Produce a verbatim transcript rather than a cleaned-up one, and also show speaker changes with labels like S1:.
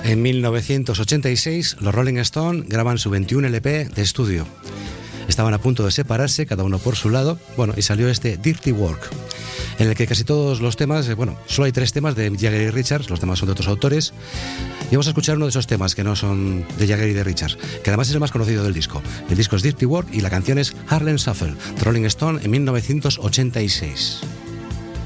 S1: En mil novecientos ochenta y seis, los Rolling Stones graban su veintiún L P de estudio. Estaban a punto de separarse, cada uno por su lado, bueno, y salió este Dirty Work, en el que casi todos los temas, bueno, solo hay tres temas de Jagger y Richards, los demás son de otros autores, y vamos a escuchar uno de esos temas que no son de Jagger y de Richards, que además es el más conocido del disco. El disco es Dirty Work y la canción es Harlem Shuffle, de Rolling Stone en mil novecientos ochenta y seis.